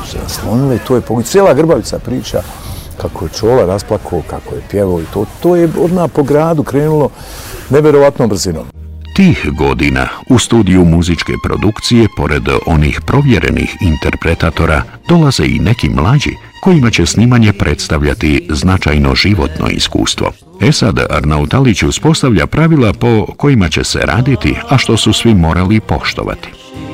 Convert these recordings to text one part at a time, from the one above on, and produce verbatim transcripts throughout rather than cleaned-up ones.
zaslonile, to je pogled. Cijela Grbavica priča kako je Čola rasplakao, kako je pjevao i to, to je odmah po gradu krenulo neverovatnom brzinom. Tih godina u studiju muzičke produkcije, pored onih provjerenih interpretatora, dolaze i neki mlađi kojima će snimanje predstavljati značajno životno iskustvo. E sad, Arnautalić uspostavlja pravila po kojima će se raditi, a što su svi morali poštovati.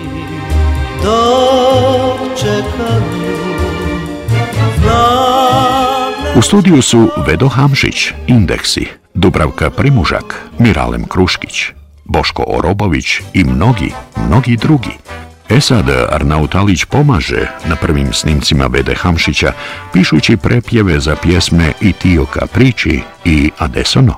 U studiju su Vedo Hamšić, Indeksi, Dubravka Primužak, Miralem Kruškić, Boško Orobović i mnogi, mnogi drugi. E sad, Arnautalić pomaže na prvim snimcima Vede Hamšića, pišući prepjeve za pjesme I Tio Capricci i Adesso No.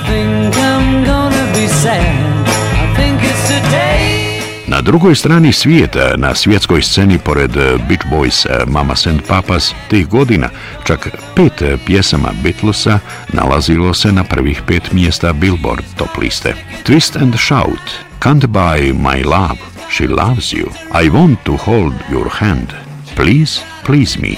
Na drugoj strani svijeta, na svjetskoj sceni pored Beach Boys, Mamas and Papas, tih godina, čak pet pjesama Beatlesa nalazilo se na prvih pet mjesta Billboard top liste. Twist and Shout, Can't Buy My Love, She Loves You, I Want to Hold Your Hand, Please, Please Me.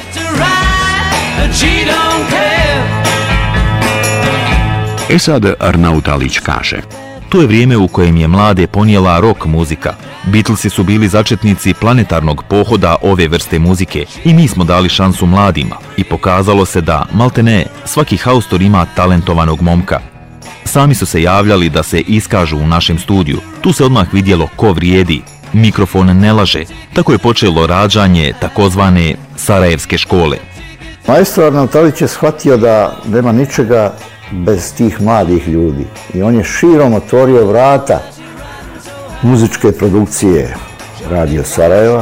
E sad Arnautalić kaže: to je vrijeme u kojem je mlade ponijela rock muzika. Beatlesi su bili začetnici planetarnog pohoda ove vrste muzike i mi smo dali šansu mladima i pokazalo se da, maltene, svaki haustor ima talentovanog momka. Sami su se javljali da se iskažu u našem studiju. Tu se odmah vidjelo ko vrijedi. Mikrofon ne laže. Tako je počelo rađanje takozvane Sarajevske škole. Maestro Arnautalić je shvatio da nema ničega bez tih mladih ljudi. I on je širom otvorio vrata muzičke produkcije Radio Sarajeva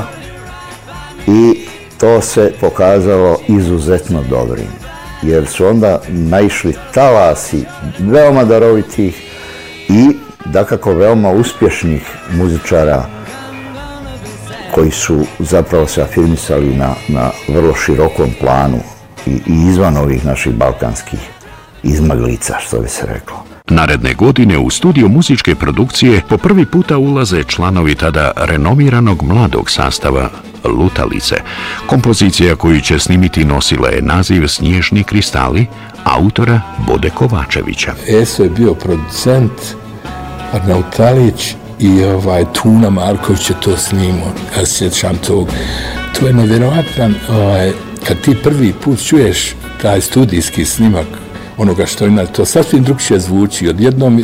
i to se pokazalo izuzetno dobrim. Jer su onda naišli talasi veoma darovitih i dakako veoma uspješnih muzičara koji su zapravo se afirmisali na, na vrlo širokom planu i, i izvan ovih naših balkanskih izmaglica, što bi se reklo. Naredne godine u studio muzičke produkcije po prvi puta ulaze članovi tada renomiranog mladog sastava Lutalice. Kompozicija koju će snimiti nosila je naziv Snježni kristali, autora Bode Kovačevića. Eso je bio producent, Arnautalić i ovaj, Tuna Marković je to snimao. Ja se sjećam tog. To je nevjerovatan, ovaj, kad ti prvi put čuješ taj studijski snimak onoga što ima, to sasvim drugčije zvuči. Odjednom,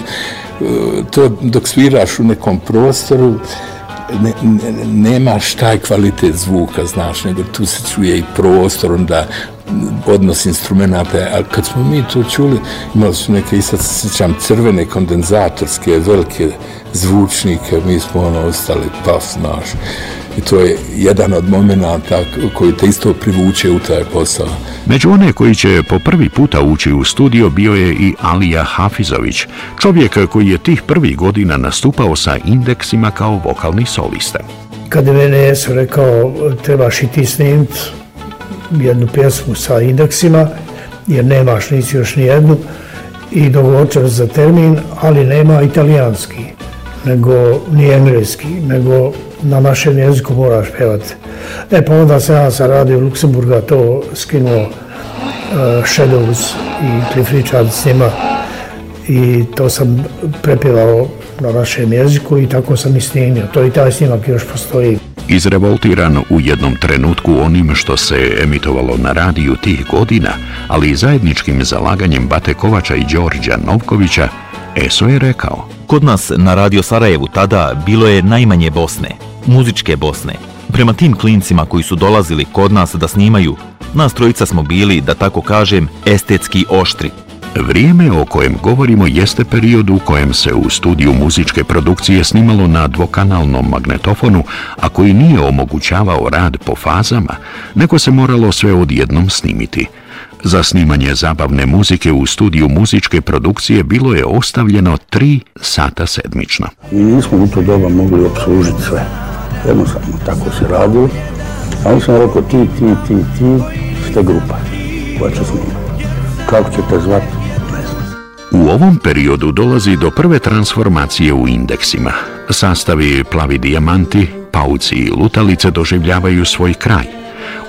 to dok sviraš u nekom prostoru, ne, ne, nemaš taj kvalitet zvuka, znaš, nego tu se čuje i prostor, onda odnos instrumenta, a kad smo mi to čuli, imali su neke, i sad se sjećam, crvene kondenzatorske, velike zvučnike, mi smo ono ostali paf, znaš. I to je jedan od momenata koji te isto privuče u taj posao. Među one koji će po prvi puta ući u studio bio je i Alija Hafizović, čovjek koji je tih prvih godina nastupao sa Indeksima kao vokalni solista. Kad je mene Jesu rekao trebaš i ti snimiti jednu pjesmu sa Indeksima, jer nemaš nisi još ni jednu, i dogovorio za termin, ali nema italijanski, nego ni engleski, nego na našem jeziku moraš pjevati. E pa onda sam ja sa Radio Luksemburga to skinuo, uh, Shadows i Cliff Richard s njima, i to sam prepjevao na našem jeziku i tako sam i snimio. To i taj snimak još postoji. Izrevoltiran u jednom trenutku onim što se emitovalo na radiju tih godina, ali i zajedničkim zalaganjem Bate Kovača i Đorđa Novkovića, Eso je rekao: kod nas na Radio Sarajevu tada bilo je najmanje Bosne, muzičke Bosne. Prema tim klincima koji su dolazili kod nas da snimaju, nas trojica smo bili, da tako kažem, estetski oštri. Vrijeme o kojem govorimo jeste period u kojem se u studiju muzičke produkcije snimalo na dvokanalnom magnetofonu, a koji nije omogućavao rad po fazama, nego se moralo sve odjednom snimiti. Za snimanje zabavne muzike u studiju muzičke produkcije bilo je ostavljeno tri sata sedmično. I nismo u to doba mogli obslužiti sve. Jednostavno, tako se radilo. A on sam rekao, ti, ti, ti, ti, ste grupa koja će snimati. Kako ćete zvati? Ne znam. U ovom periodu dolazi do prve transformacije u Indeksima. Sastavi Plavi dijamanti, Pauci i Lutalice doživljavaju svoj kraj.